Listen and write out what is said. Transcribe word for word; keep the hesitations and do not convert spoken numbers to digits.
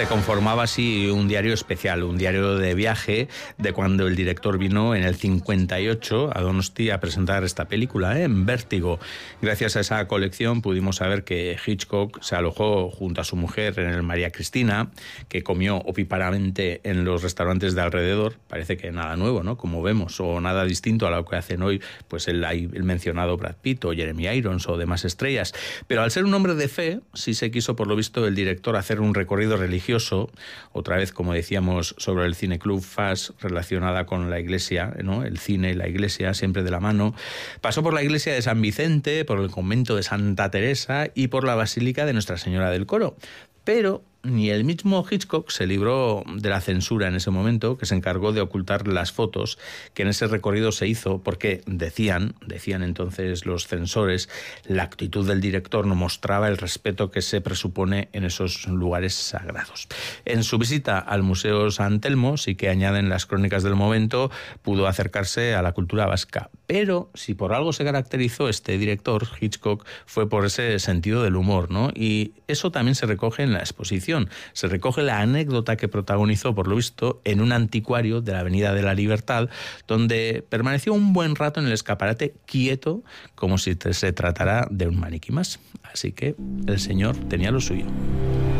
Se conformaba así un diario especial, un diario de viaje de cuando el director vino en el cincuenta y ocho a Donosti a presentar esta película, ¿eh? En Vértigo. Gracias a esa colección pudimos saber que Hitchcock se alojó junto a su mujer en el María Cristina, que comió opíparamente en los restaurantes de alrededor. Parece que nada nuevo, ¿no? Como vemos, o nada distinto a lo que hacen hoy pues el, el mencionado Brad Pitt o Jeremy Irons o demás estrellas. Pero al ser un hombre de fe, sí se quiso por lo visto el director hacer un recorrido religioso, otra vez como decíamos sobre el Cineclub F A S relacionada con la iglesia, ¿no? El cine y la iglesia siempre de la mano. Pasó por la iglesia de San Vicente, por el convento de Santa Teresa y por la basílica de Nuestra Señora del Coro. Pero ni el mismo Hitchcock se libró de la censura en ese momento, que se encargó de ocultar las fotos que en ese recorrido se hizo, porque decían, decían entonces los censores, la actitud del director no mostraba el respeto que se presupone en esos lugares sagrados. En su visita al Museo San Telmo, sí que añaden las crónicas del momento, pudo acercarse a la cultura vasca. Pero si por algo se caracterizó este director, Hitchcock, fue por ese sentido del humor, ¿no? Y eso también se recoge en la exposición. Se recoge la anécdota que protagonizó, por lo visto, en un anticuario de la Avenida de la Libertad, donde permaneció un buen rato en el escaparate quieto, como si se tratara de un maniquí más. Así que el señor tenía lo suyo.